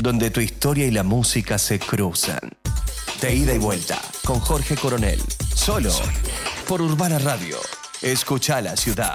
donde tu historia y la música se cruzan. De ida y vuelta, con Jorge Coronel. Solo por Urbana Radio. Escucha la ciudad.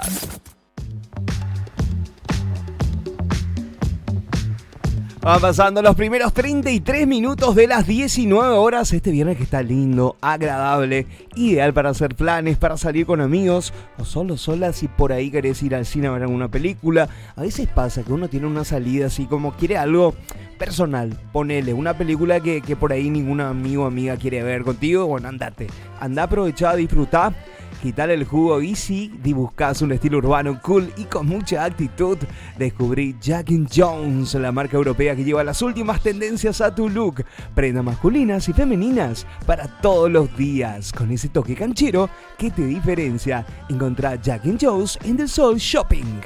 Van pasando los primeros 33 minutos de las 19 horas. Este viernes que está lindo, agradable, ideal para hacer planes, para salir con amigos o solo solas si por ahí querés ir al cine a ver alguna película. A veces pasa que uno tiene una salida así como quiere algo personal. Ponele una película que por ahí ningún amigo o amiga quiere ver contigo. Bueno, andate. Andá, aprovechá, disfrutá. Quitar el jugo y si buscas un estilo urbano cool y con mucha actitud, descubrí Jack & Jones, la marca europea que lleva las últimas tendencias a tu look. Prendas masculinas y femeninas para todos los días. Con ese toque canchero que te diferencia. Encontrá Jack & Jones en The Soul Shopping.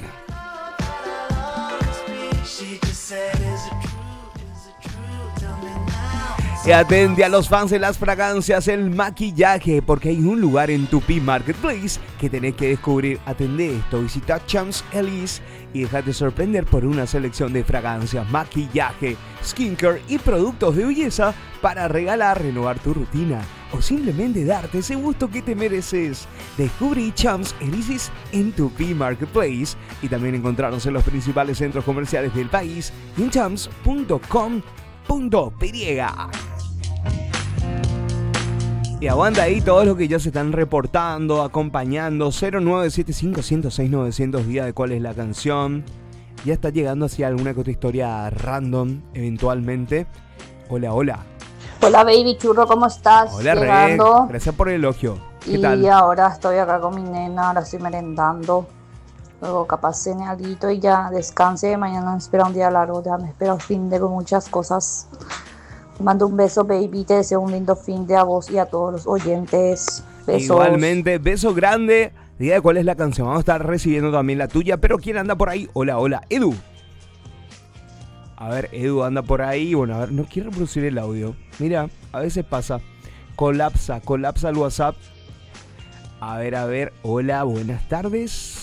Y atende a los fans de las fragancias, el maquillaje, porque hay un lugar en Tupi Marketplace que tenés que descubrir. Atende esto, visita Champs-Élysées y déjate sorprender por una selección de fragancias, maquillaje, skincare y productos de belleza para regalar, renovar tu rutina o simplemente darte ese gusto que te mereces. Descubrí Champs-Élysées en Tupi Marketplace y también encontrarnos en los principales centros comerciales del país y en champs.com.py. Y aguanta ahí todos los que ya se están reportando, acompañando. 0975-106-900, diga de cuál es la canción. Ya está llegando hacia alguna que otra historia random, eventualmente. Hola, hola. Hola, baby churro, ¿cómo estás? Hola, Llegando. Rey. Gracias por el elogio. ¿Qué y tal? ahora estoy acá con mi nena, ahora estoy merendando. Luego capaz cene alguito y ya descanse. Mañana me espera un día largo, ya me espera un fin de con muchas cosas. Te mando un beso, baby. Te deseo un lindo fin de a vos y a todos los oyentes. Besos. Igualmente, beso grande. Diga de cuál es la canción. Vamos a estar recibiendo también la tuya. Pero ¿quién anda por ahí? Hola, hola. Edu. A ver, Edu anda por ahí. Bueno, a ver, no quiero reproducir el audio. Mira, a veces pasa. Colapsa el WhatsApp. A ver. Hola, buenas tardes.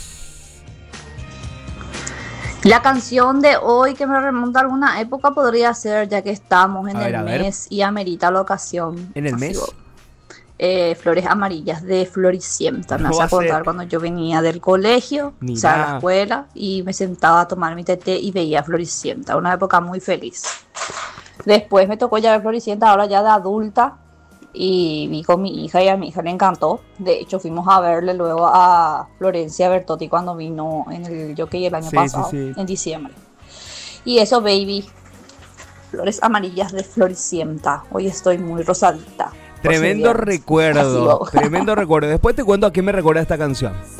La canción de hoy que me remonta a alguna época podría ser, ya que estamos en el mes y amerita la ocasión. ¿En el mes? Flores amarillas de Floricienta. Me hace acordar cuando yo venía del colegio, o sea, a la escuela, y me sentaba a tomar mi té y veía Floricienta. Una época muy feliz. Después me tocó ya ver Floricienta, ahora ya de adulta, y vi con mi hija y a mi hija le encantó. De hecho, fuimos a verle luego a Florencia Bertotti cuando vino en el Jockey el año pasado, en diciembre. Y eso, baby. Flores amarillas de Floricienta. Hoy estoy muy rosadita. Tremendo recuerdo. Tremendo recuerdo. Después te cuento a qué me recuerda esta canción.